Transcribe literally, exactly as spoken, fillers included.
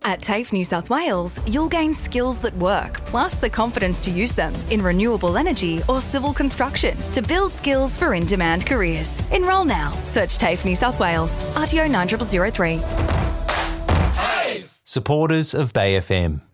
At TAFE New South Wales, you'll gain skills that work, plus the confidence to use them in renewable energy or civil construction to build skills for in-demand careers. Enrol now. Search TAFE New South Wales, R T O nine zero zero three. Supporters of Bay F M.